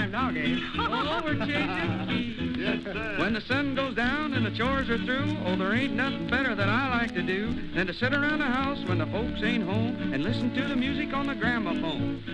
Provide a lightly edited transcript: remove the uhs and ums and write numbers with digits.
time now, Gabe. Oh, we're changing keys. Yes, sir. When the sun goes down and the chores are through, oh, there ain't nothing better that I like to do than to sit around the house when the folks ain't home and listen to the music on the gramophone.